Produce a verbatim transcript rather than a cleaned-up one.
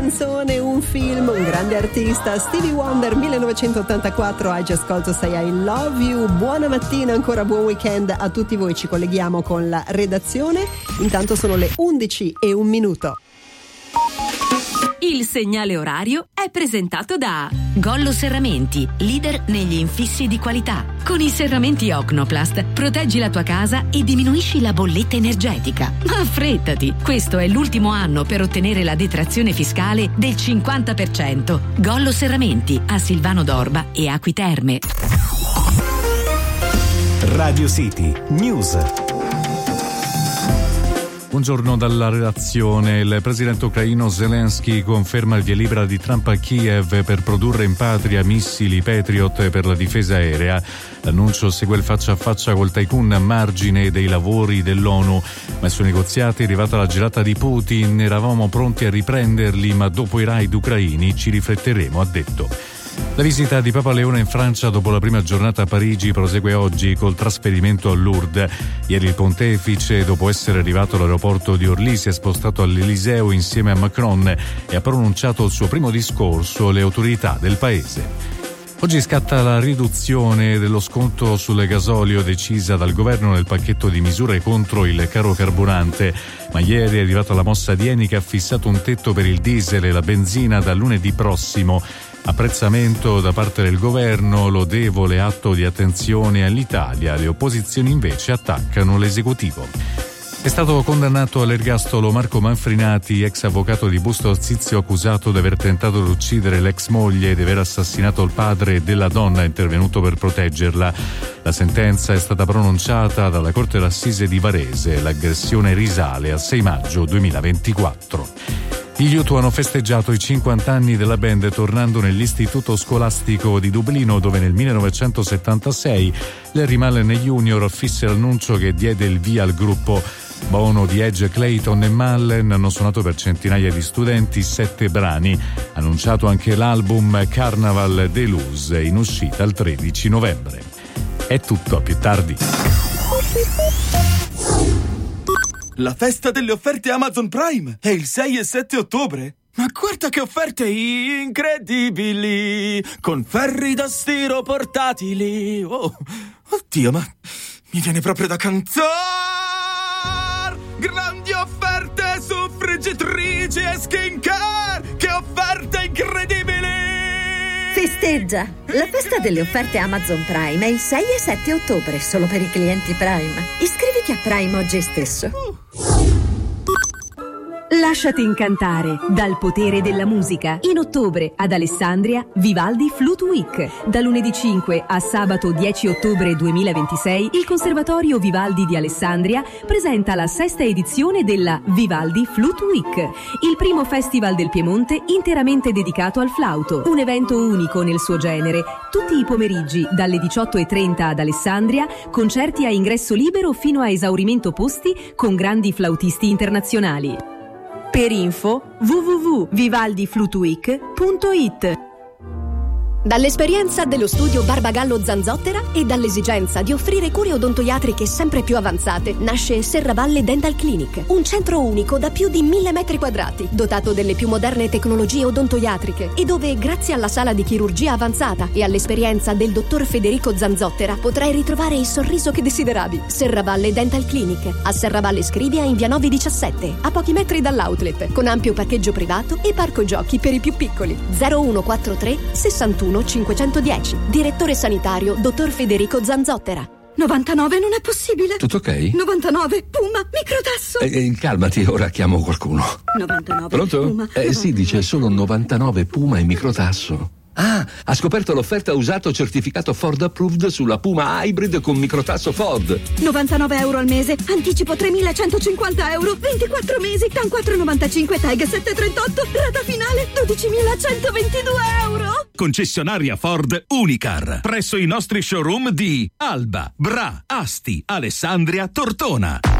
canzone, un film, un grande artista. Stevie Wonder, millenovecentottantaquattro, I Just Called to Say I Love You. Buona mattina, ancora buon weekend a tutti voi. Ci colleghiamo con la redazione. Intanto sono le undici e un minuto. Il segnale orario è presentato da Gollo Serramenti, leader negli infissi di qualità. Con i serramenti Ocnoplast proteggi la tua casa e diminuisci la bolletta energetica. Ma affrettati, questo è l'ultimo anno per ottenere la detrazione fiscale del cinquanta per cento. Gollo Serramenti a Silvano d'Orba e Acqui Terme. Radio City News. Buongiorno dalla redazione. Il presidente ucraino Zelensky conferma il via libera di Trump a Kiev per produrre in patria missili Patriot per la difesa aerea. L'annuncio segue il faccia a faccia col tycoon a margine dei lavori dell'ONU. Ma sui negoziati è arrivata la gelata di Putin. Eravamo pronti a riprenderli, ma dopo i raid ucraini ci rifletteremo, ha detto. La visita di Papa Leone in Francia dopo la prima giornata a Parigi prosegue oggi col trasferimento a Lourdes. Ieri il pontefice, dopo essere arrivato all'aeroporto di Orly, si è spostato all'Eliseo insieme a Macron e ha pronunciato il suo primo discorso alle autorità del paese. Oggi scatta la riduzione dello sconto sul gasolio decisa dal governo nel pacchetto di misure contro il caro carburante, ma ieri è arrivata la mossa di Eni che ha fissato un tetto per il diesel e la benzina da lunedì prossimo. Apprezzamento da parte del governo, lodevole atto di attenzione all'Italia, le opposizioni invece attaccano l'esecutivo. È stato condannato all'ergastolo Marco Manfrinati, ex avvocato di Busto Arsizio, accusato di aver tentato di uccidere l'ex moglie e di aver assassinato il padre della donna intervenuto per proteggerla. La sentenza è stata pronunciata dalla Corte d'Assise di Varese. L'aggressione risale al sei maggio duemilaventiquattro. Gli U T U hanno festeggiato i cinquanta anni della band tornando nell'istituto scolastico di Dublino, dove nel millenovecentosettantasei Larry Mullen Junior fisse l'annuncio che diede il via al gruppo. Bono di Edge, Clayton e Mullen hanno suonato per centinaia di studenti sette brani. Annunciato anche l'album Carnaval Deluxe, in uscita il tredici novembre. È tutto, a più tardi. La festa delle offerte Amazon Prime è il sei e sette ottobre. Ma guarda che offerte incredibili! Con ferri da stiro portatili. Oh, oddio, ma mi viene proprio da cantare! Grandi offerte su friggitrici e skincare! Che offerte incredibili! Festeggia! La festa delle offerte Amazon Prime è il sei e sette ottobre, solo per i clienti Prime. Iscriviti a Prime oggi stesso. Lasciati incantare dal potere della musica. In ottobre ad Alessandria Vivaldi Flute Week. Da lunedì cinque a sabato dieci ottobre duemilaventisei il Conservatorio Vivaldi di Alessandria presenta la sesta edizione della Vivaldi Flute Week, il primo festival del Piemonte interamente dedicato al flauto. Un evento unico nel suo genere. Tutti i pomeriggi dalle diciotto e trenta ad Alessandria, concerti a ingresso libero fino a esaurimento posti con grandi flautisti internazionali. Per info w w w punto vivaldifluteweek punto it. Dall'esperienza dello studio Barbagallo Zanzottera e dall'esigenza di offrire cure odontoiatriche sempre più avanzate nasce Serravalle Dental Clinic, un centro unico da più di mille metri quadrati, dotato delle più moderne tecnologie odontoiatriche e dove, grazie alla sala di chirurgia avanzata e all'esperienza del dottor Federico Zanzottera, potrai ritrovare il sorriso che desideravi. Serravalle Dental Clinic, a Serravalle Scrivia in via nove diciassette, a pochi metri dall'outlet, con ampio parcheggio privato e parco giochi per i più piccoli. zero uno quattro tre sessantuno cinquecentodieci. Direttore sanitario dottor Federico Zanzottera. novantanove non è possibile. Tutto ok? novantanove Puma microtasso. Eh, eh, calmati, ora chiamo qualcuno. novantanove Pronto? Puma. Eh sì, dice solo novantanove Puma e microtasso. Ah, ha scoperto l'offerta usato certificato Ford Approved sulla Puma Hybrid con microtasso Ford. novantanove euro al mese, anticipo tremilacentocinquanta euro, ventiquattro mesi, T A N quattro virgola novantacinque, T A G sette virgola trentotto, rata finale dodicimilacentoventidue euro. Concessionaria Ford Unicar, presso i nostri showroom di Alba, Bra, Asti, Alessandria, Tortona.